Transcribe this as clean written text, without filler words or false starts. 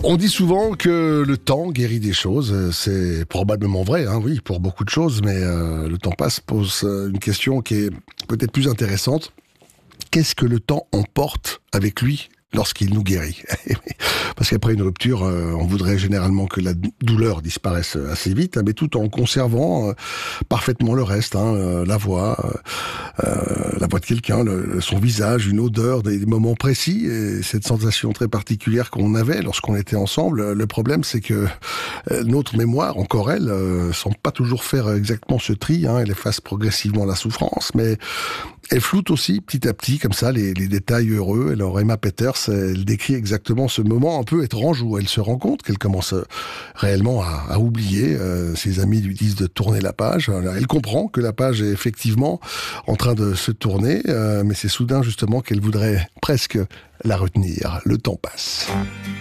On dit souvent que le temps guérit des choses. C'est probablement vrai, hein, oui, pour beaucoup de choses, mais le temps passe pose une question qui est peut-être plus intéressante. Qu'est-ce que le temps emporte avec lui lorsqu'il nous guérit? Parce qu'après une rupture, on voudrait généralement que la douleur disparaisse assez vite, mais tout en conservant parfaitement le reste, la voix de quelqu'un, son visage, une odeur, des moments précis, et cette sensation très particulière qu'on avait lorsqu'on était ensemble. Le problème, c'est que notre mémoire, encore elle, semble pas toujours faire exactement ce tri. Elle efface progressivement la souffrance, mais elle floute aussi petit à petit, comme ça, les détails heureux. Alors Emma Peters, elle décrit exactement ce moment un peu étrange où elle se rend compte qu'elle commence réellement à oublier. Ses amis lui disent de tourner la page. Alors, elle comprend que la page est effectivement en train de se tourner, mais c'est soudain justement qu'elle voudrait presque la retenir. Le temps passe.